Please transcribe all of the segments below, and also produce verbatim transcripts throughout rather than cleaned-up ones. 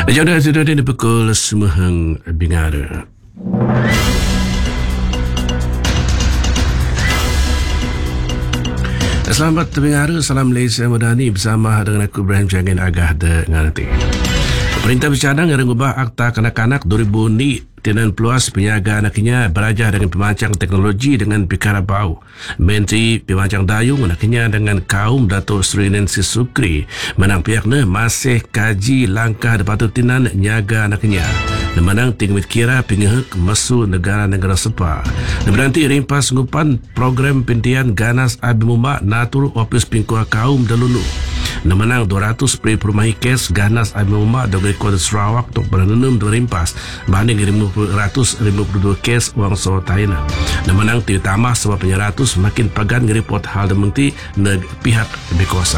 Jodoh sudah di pukul semahang Bingara. Selamat Bingara, salam Malaysia Madani bersama dengan aku Ibrahim Jangin Agah dengan nanti. Perintah bercadang yang mengubah Akta Kanak-Kanak dua ribu ni Tinan Peluas penyaga anaknya belajar dengan pemancang teknologi dengan perkara bau. Menteri Pemancang Dayung anaknya dengan kaum Datuk Seri Nancy Sukri menang pihaknya masih kaji langkah dapatut tinan nyaga anaknya. Menang tinggi kira pingehek mesu negara-negara sepa. Nanti rimpas ngupan program pintian ganas abimuma natur opis pingkua kaum dalulu. Menang dua ratus peri perumahi kes ganas abimuma dari Kota Sarawak untuk berenam dua rimpas banding lima ratus lima puluh dua kes wang so taina. Menang terutama sebab penyeratus makin pagan ngeripot hal dementi neg pihak berkuasa.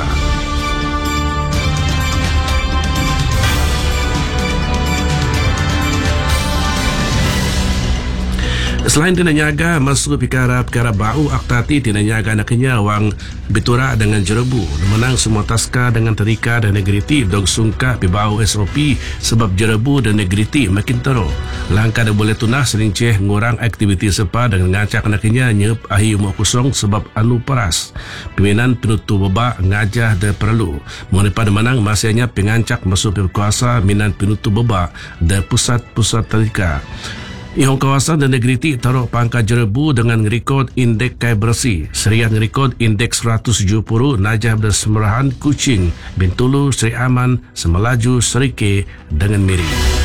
Selain tina nyaga masuk perkara-perkara bau aktati tina nyaga anaknya wang bitura dengan jerebu. Menang semua taska dengan terika dan negriti dog sungka pi bau S O P sebab jerebu dan negriti makin teruk. Langkah dah boleh tunah selinceh ngurang aktiviti sepa dengan ngacak anaknya nyep ahi umur kosong sebab anu peras. Pimpinan penutup bebak ngajah dah perlu. Mengenai pada menang masihnya pengancak masuk berkuasa minan penutup bebak dan pusat-pusat terika. Ihong kawasan dan negriti taruh pangkat jerebu dengan rekod indeks kai bersih. Serian rekod indeks seratus tujuh puluh Najah dan Semerahan Kuching, Bintulu, Seri Aman, Semelaju, Serike dengan Miri.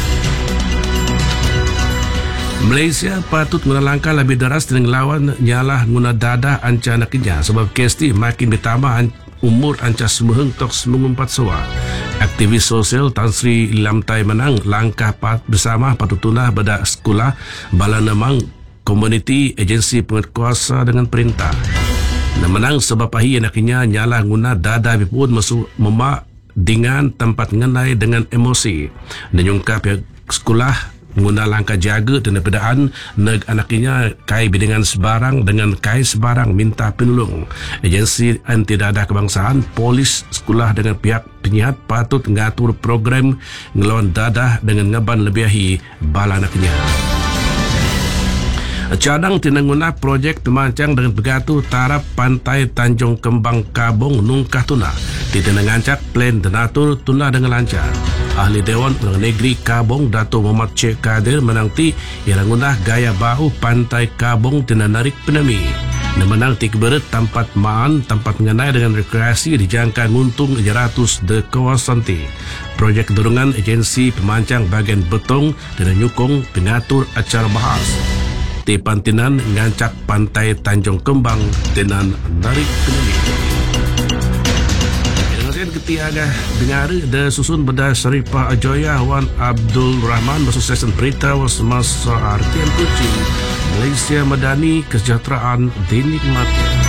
Malaysia patut guna langkah lebih deras dengan lawan nyalah guna dadah anca anaknya sebab kes ni makin bertambah umur anca semeheng tok semengumpat sewa. Aktivis sosial Tan Sri Lamtai menang langkah pat bersama patut tunah pada sekolah bala nemang komuniti agensi penguatkuasa dengan perintah. Menang sebab ahi anaknya nyalah guna dada pun masuk memak dengan tempat ngenai dengan emosi. Menyungkap pihak sekolah guna langkah jaga dan pedaan neg anaknya kai bidangan sebarang dengan kai sebarang minta penolong. Agensi anti dadah kebangsaan, polis, sekolah dengan pihak penyihat patut ngatur program ngelawan dadah dengan ngaban lebihi bala anaknya. Cadang tinangguna projek pemancang dengan begatu taraf pantai Tanjung Kembang Kabong nungkah tuna. Tidak ngancak plan denatur tuna dengan lancar. Ahli Dewan Unang Negeri Kabong Dato' Muhammad Cik Kadir menangti yang ngunah gaya bau pantai Kabong tina narik penami. Menang tik beret tempat maan tempat mengenai dengan rekreasi dijangka nguntung ratus de kawasan ti. Projek dorongan agensi pemancang bagian betong dan nyukong pengatur acara bahas. Ti pantinan ngancak pantai Tanjung Kembang dengan narik penami. Ketiaga Bingara dan susun beda Syarifah Ajoya Wan Abdul Rahman bersuksesan berita semasa artian kucing Malaysia Madani kesejahteraan dinikmati.